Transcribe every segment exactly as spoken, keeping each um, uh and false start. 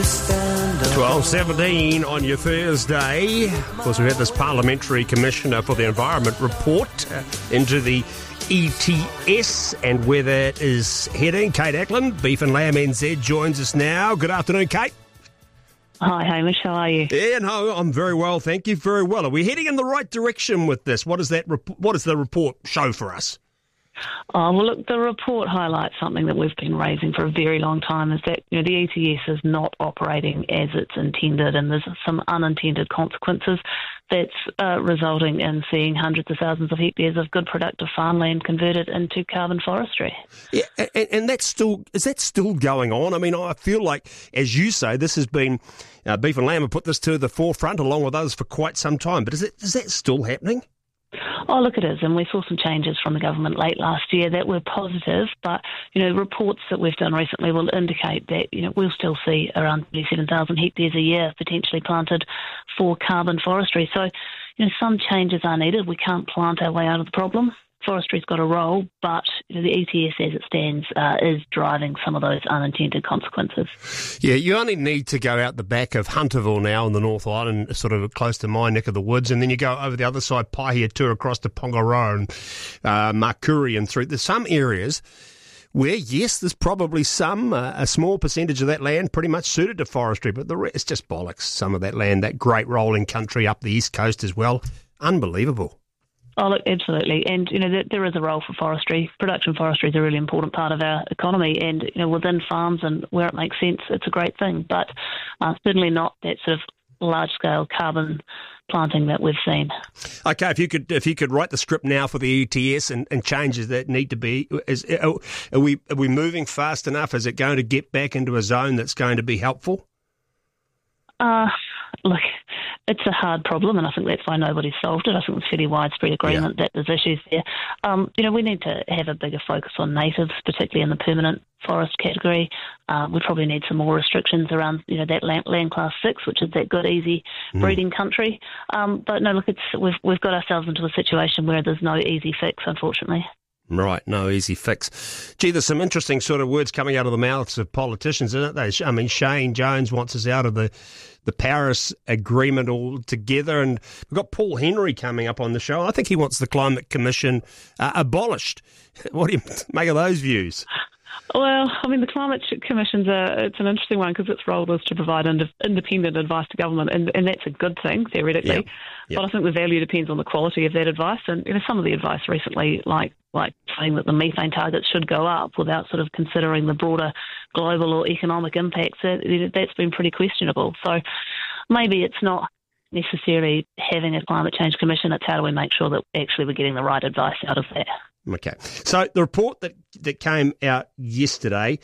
twelve seventeen on your Thursday. Of course, we had this Parliamentary Commissioner for the Environment report uh, into the E T S and where that is heading. Kate Ackland, Beef and Lamb N Z, joins us now. Good afternoon, Kate. Hi, Hamish. How are you? Yeah, no, I'm very well, thank you. Very well. Are we heading in the right direction with this? What does that? Rep- what does the report show for us? Oh, well, look, the report highlights something that we've been raising for a very long time, is that, you know, the E T S is not operating as it's intended, and there's some unintended consequences that's uh, resulting in seeing hundreds of thousands of hectares of good productive farmland converted into carbon forestry. Yeah, and, and that's still, is that still going on? I mean, I feel like, as you say, this has been, uh, Beef and Lamb have put this to the forefront along with others for quite some time, but is it, is that still happening? Oh, look, it is, and we saw some changes from the government late last year that were positive, but, you know, reports that we've done recently will indicate that, you know, we'll still see around thirty-seven thousand hectares a year potentially planted for carbon forestry. So, you know, some changes are needed. We can't plant our way out of the problem. Forestry's got a role, but, you know, the E T S as it stands uh, is driving some of those unintended consequences. Yeah, you only need to go out the back of Hunterville now in the North Island, sort of close to my neck of the woods, and then you go over the other side, Pahiatua, across to Pongaroa and uh, Makuri and through. There's some areas where, yes, there's probably some, uh, a small percentage of that land pretty much suited to forestry, but the rest, it's just bollocks, some of that land, that great rolling country up the east coast as well. Unbelievable. Oh, look, absolutely. And, you know, there, there is a role for forestry. Production forestry is a really important part of our economy. And, you know, within farms and where it makes sense, it's a great thing. But uh, certainly not that sort of large-scale carbon planting that we've seen. Okay, if you could if you could write the script now for the E T S and, and changes that need to be, is, are, are we are we moving fast enough? Is it going to get back into a zone that's going to be helpful? Uh, look, it's a hard problem, and I think that's why nobody's solved it. I think there's fairly widespread agreement yeah. that there's issues there. Um, you know, we need to have a bigger focus on natives, particularly in the permanent forest category. Uh, we probably need some more restrictions around, you know, that land, land class six, which is that good, easy breeding mm. country. Um, but no, look, it's we've we've got ourselves into a situation where there's no easy fix, unfortunately. Right, no easy fix. Gee, there's some interesting sort of words coming out of the mouths of politicians, isn't there? I mean, Shane Jones wants us out of the, the Paris Agreement altogether, and we've got Paul Henry coming up on the show. I think he wants the Climate Commission uh, abolished. What do you make of those views? Well, I mean, the Climate Commission's a, it's an interesting one because its role is to provide ind- independent advice to government, and, and that's a good thing, theoretically. Yep. Yep. But I think the value depends on the quality of that advice. And, you know, some of the advice recently, like like saying that the methane targets should go up without sort of considering the broader global or economic impacts, that, that's been pretty questionable. So maybe it's not necessarily having a Climate Change Commission, it's how do we make sure that actually we're getting the right advice out of that. Okay. So the report that, that came out yesterday,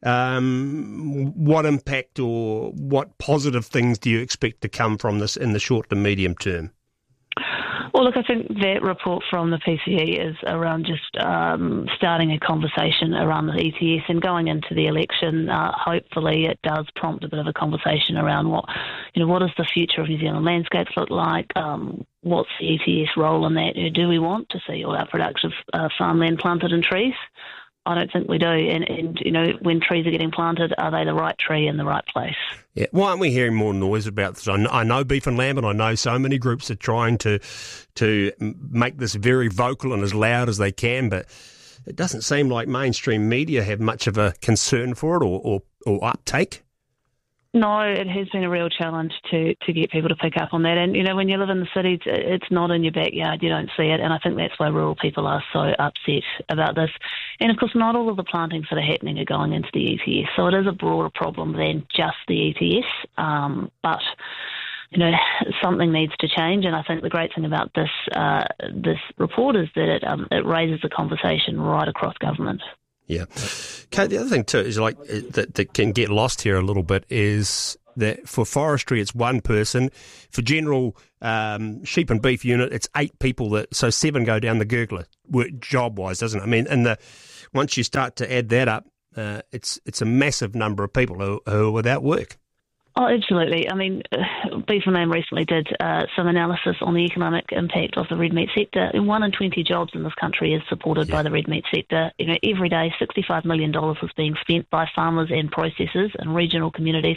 um, what impact or what positive things do you expect to come from this in the short to medium term? Well, look, I think that report from the P C E is around just um, starting a conversation around the E T S, and going into the election, uh, hopefully it does prompt a bit of a conversation around what, you know, what does the future of New Zealand landscapes look like? Um, what's the E T S role in that? Do we want to see all our productive uh, farmland planted in trees? I don't think we do. And, and, you know, when trees are getting planted, are they the right tree in the right place? Yeah. Why aren't we hearing more noise about this? I know, I know Beef and Lamb, and I know so many groups are trying to to make this very vocal and as loud as they can, but it doesn't seem like mainstream media have much of a concern for it or, or, or uptake. No, it has been a real challenge to, to get people to pick up on that. And, you know, when you live in the cities, it's not in your backyard. You don't see it. And I think that's why rural people are so upset about this. And, of course, not all of the plantings that are happening are going into the E T S. So it is a broader problem than just the E T S. Um, but, you know, something needs to change. And I think the great thing about this uh, this report is that it, um, it raises the conversation right across government. Yeah. Kate, the other thing too is like that, that can get lost here a little bit is that for forestry it's one person. For general um, sheep and beef unit it's eight people, that so seven go down the gurgler job wise, doesn't it? I mean, and the once you start to add that up, uh, it's it's a massive number of people who, who are without work. Oh, absolutely. I mean, Beef and Lamb recently did uh, some analysis on the economic impact of the red meat sector. And one in twenty jobs in this country is supported yeah. by the red meat sector. You know, every day, sixty-five million dollars is being spent by farmers and processors in regional communities.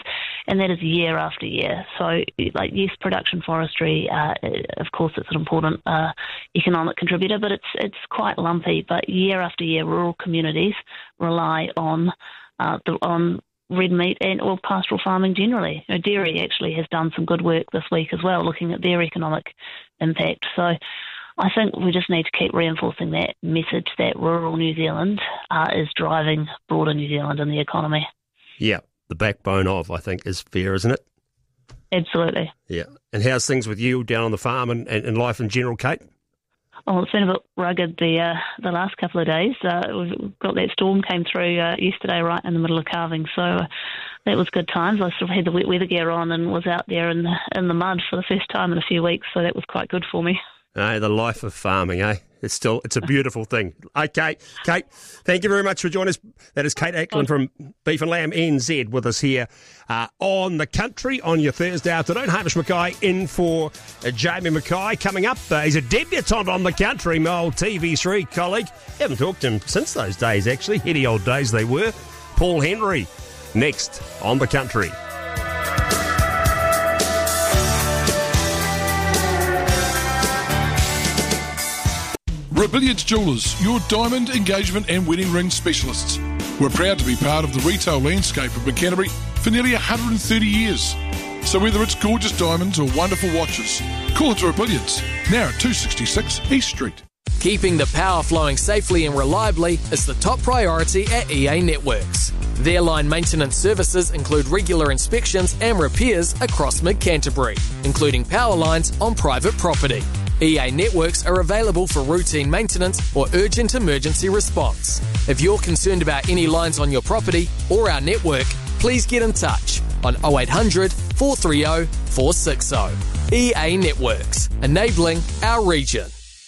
and that is year after year. So, like, yes, production forestry, uh, of course, it's an important uh, economic contributor, but it's it's quite lumpy. But year after year, rural communities rely on uh, the, on red meat and or pastoral farming generally. You know, dairy actually has done some good work this week as well, looking at their economic impact. So I think we just need to keep reinforcing that message that rural New Zealand uh, is driving broader New Zealand and the economy. Yeah, the backbone of, I think, is fair, isn't it? Absolutely. Yeah. And how's things with you down on the farm and, and, and life in general, Kate? Oh, it's been a bit rugged the uh, the last couple of days. Uh, we've got that storm came through uh, yesterday right in the middle of calving, so uh, that was good times. I sort of had the wet weather gear on and was out there in the, in the mud for the first time in a few weeks, so that was quite good for me. Uh, the life of farming, eh? It's still, it's a beautiful thing. Okay, Kate, thank you very much for joining us. That is Kate Ackland from Beef and Lamb N Z with us here uh, on The Country on your Thursday afternoon. Hamish Mackay in for uh, Jamie Mackay. Coming up, uh, he's a debutant on The Country, my old T V three colleague. Haven't talked to him since those days, actually. Heady old days they were. Paul Henry, next on The Country. Rebellions Jewellers, your diamond, engagement and wedding ring specialists. We're proud to be part of the retail landscape of Canterbury for nearly one hundred thirty years. So whether it's gorgeous diamonds or wonderful watches, call it Rebellions, now at two sixty-six East Street. Keeping the power flowing safely and reliably is the top priority at E A Networks. Their line maintenance services include regular inspections and repairs across mid-Canterbury, including power lines on private property. E A Networks are available for routine maintenance or urgent emergency response. If you're concerned about any lines on your property or our network, please get in touch on oh eight hundred, four three oh, four six oh. E A Networks, enabling our region.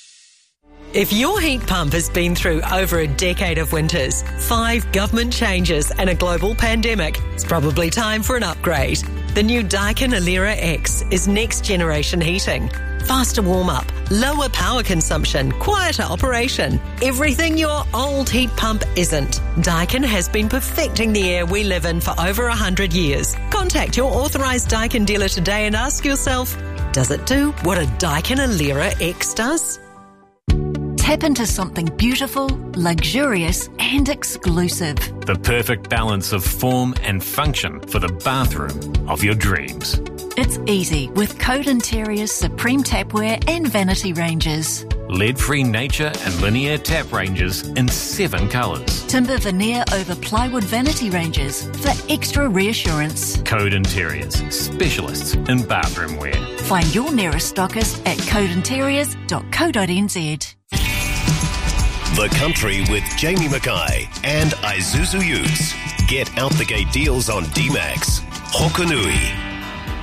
If your heat pump has been through over a decade of winters, five government changes and a global pandemic, it's probably time for an upgrade. The new Daikin Alera X is next generation heating. Faster warm-up, lower power consumption, quieter operation. Everything your old heat pump isn't. Daikin has been perfecting the air we live in for over one hundred years. Contact your authorised Daikin dealer today and ask yourself, does it do what a Daikin Alera X does? Tap into something beautiful, luxurious and exclusive. The perfect balance of form and function for the bathroom of your dreams. It's easy with Code Interior's Supreme Tapware and Vanity ranges. Lead-free nature and linear tap ranges in seven colours. Timber veneer over plywood vanity ranges for extra reassurance. Code Interiors, specialists in bathroom wear. Find your nearest stockist at code interiors dot co dot n z. The Country with Jamie Mackay and Isuzu Utes. Get out the gate deals on D-Max, Hokonui,